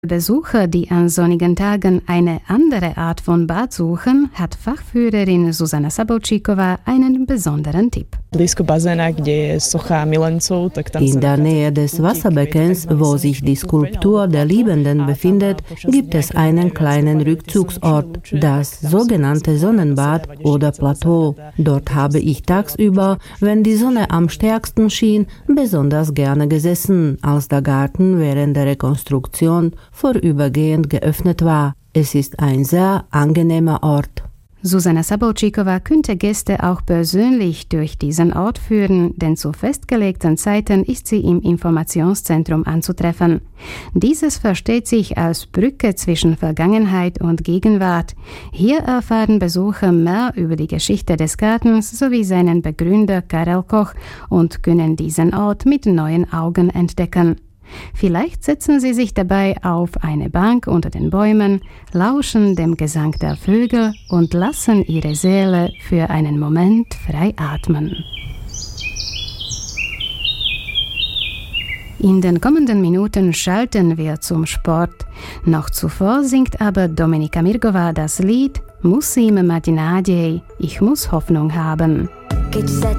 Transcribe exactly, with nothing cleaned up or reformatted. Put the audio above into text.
Besucher, die an sonnigen Tagen eine andere Art von Bad suchen, hat Fachführerin Zuzana Sabolčíková einen besonderen Tipp. In der Nähe des Wasserbeckens, wo sich die Skulptur der Liebenden befindet, gibt es einen kleinen Rückzugsort, das sogenannte Sonnenbad oder Plateau. Dort habe ich tagsüber, wenn die Sonne am stärksten schien, besonders gerne gesessen, als der Garten während der Rekonstruktion vorübergehend geöffnet war. Es ist ein sehr angenehmer Ort. Zuzana Sabolčíková könnte Gäste auch persönlich durch diesen Ort führen, denn zu festgelegten Zeiten ist sie im Informationszentrum anzutreffen. Dieses versteht sich als Brücke zwischen Vergangenheit und Gegenwart. Hier erfahren Besucher mehr über die Geschichte des Gartens sowie seinen Begründer Karel Koch und können diesen Ort mit neuen Augen entdecken. Vielleicht setzen Sie sich dabei auf eine Bank unter den Bäumen, lauschen dem Gesang der Vögel und lassen Ihre Seele für einen Moment frei atmen. In den kommenden Minuten schalten wir zum Sport. Noch zuvor singt aber Dominika Mirgová das Lied Musím mať nádej, ich muss Hoffnung haben. Keď sa